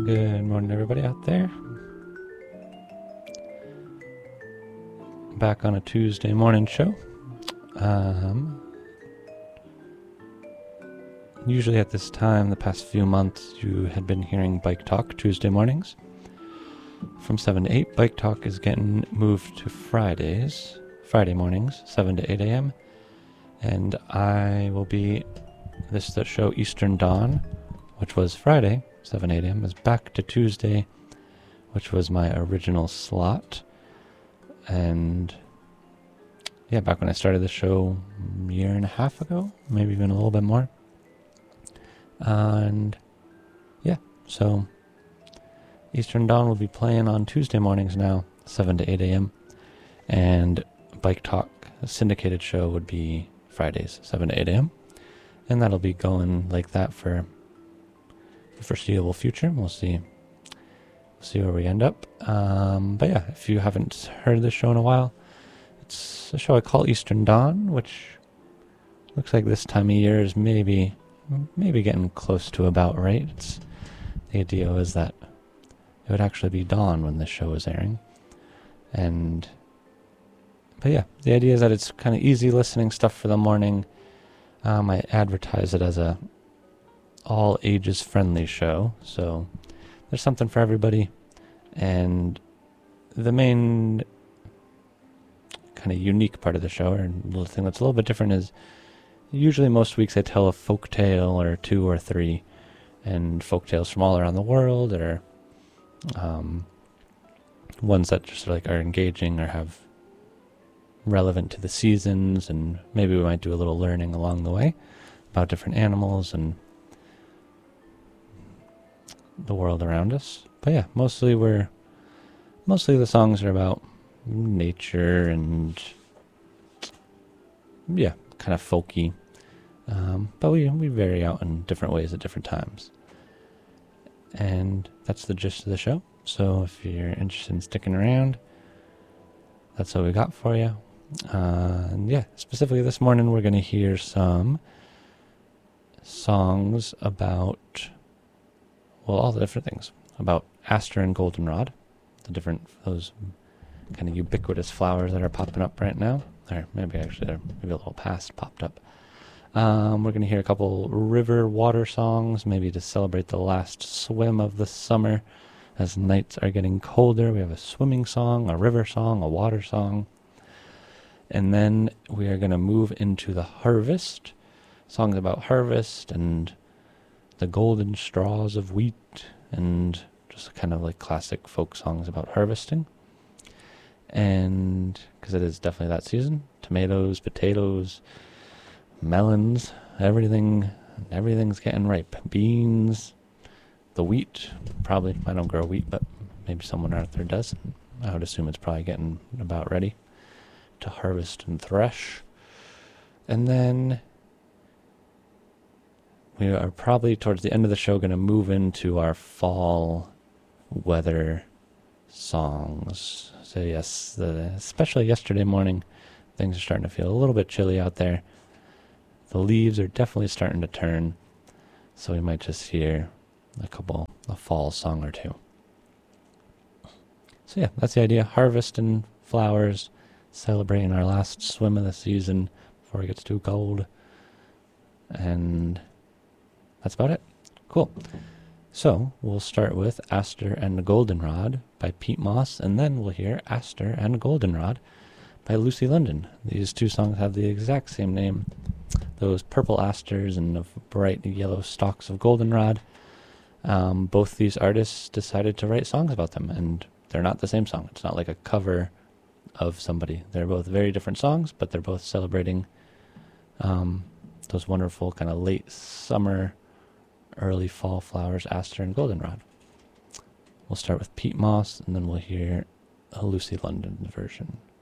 Good morning, everybody out there. Back on a Tuesday morning show. Usually at this time, the past few months, you had been hearing Bike Talk Tuesday mornings. From 7 to 8, Bike Talk is getting moved to Friday mornings, 7 to 8 a.m. And I will be, the show Eastern Dawn, which was Friday, 7 8 a.m., is back to Tuesday, which was my original slot. And yeah, back when I started the show a year and a half ago, maybe even a little bit more. And yeah, so Eastern Dawn will be playing on Tuesday mornings now, 7 to 8 a.m. And Bike Talk, a syndicated show, would be Fridays, 7 to 8 a.m. And that'll be going like that for the foreseeable future. We'll see where we end up. But yeah, if you haven't heard this show in a while, it's a show I call Eastern Dawn, which looks like this time of year is maybe getting close to about right. The idea is that it would actually be dawn when this show is airing. But yeah, the idea is that it's kind of easy listening stuff for the morning. I advertise it as a all ages friendly show, so there's something for everybody. And the main kind of unique part of the show, or the thing that's a little bit different, is usually most weeks I tell a folk tale or two or three, and folk tales from all around the world, or ones that just like are engaging or have relevant to the seasons, and maybe we might do a little learning along the way about different animals and the world around us. But yeah, mostly the songs are about nature and yeah, kind of folky. But we vary out in different ways at different times. And that's the gist of the show. So if you're interested in sticking around, that's what we got for you. And yeah, specifically this morning we're going to hear some songs about, well, all the different things. About aster and goldenrod, those kind of ubiquitous flowers that are popping up right now. Or maybe actually they're maybe a little past popped up. We're going to hear a couple river water songs, maybe to celebrate the last swim of the summer. As nights are getting colder, we have a swimming song, a river song, a water song. And then we are going to move into the harvest, songs about harvest and the golden straws of wheat, and just kind of like classic folk songs about harvesting. And because it is definitely that season, tomatoes, potatoes, melons, everything's getting ripe. Beans, the wheat, probably, I don't grow wheat, but maybe someone out there does. I would assume it's probably getting about ready to harvest and thresh. And then we are probably towards the end of the show going to move into our fall weather songs. So yes, especially yesterday morning, things are starting to feel a little bit chilly out there. The leaves are definitely starting to turn, so we might just hear a fall song or two. So yeah, that's the idea. Harvest and flowers, celebrating our last swim of the season before it gets too cold. And that's about it. Cool. So we'll start with Aster and Goldenrod by Pete Moss, and then we'll hear Aster and Goldenrod by Lucy London. These two songs have the exact same name. Those purple asters and the bright yellow stalks of goldenrod. Both these artists decided to write songs about them, and they're not the same song. It's not like a cover of somebody. They're both very different songs, but they're both celebrating those wonderful kind of late summer, early fall flowers, aster and goldenrod. We'll start with Pete Moss, and then we'll hear a Lucy London version.